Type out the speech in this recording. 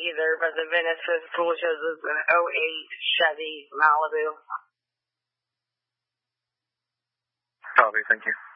either, but the VIN it says tool shows is an '08 Chevy Malibu. Copy, thank you.